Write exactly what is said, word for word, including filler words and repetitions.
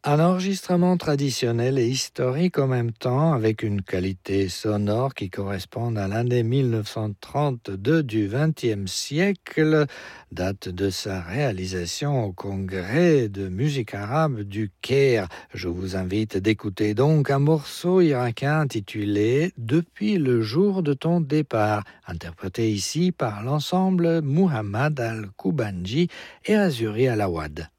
Un enregistrement traditionnel et historique en même temps, avec une qualité sonore qui correspond à l'année mille neuf cent trente-deux du vingtième siècle, date de sa réalisation au congrès de musique arabe du Caire. Je vous invite d'écouter donc un morceau irakien intitulé « Depuis le jour de ton départ », interprété ici par l'ensemble Muhammad al-Kubanji et Azuri Alawad.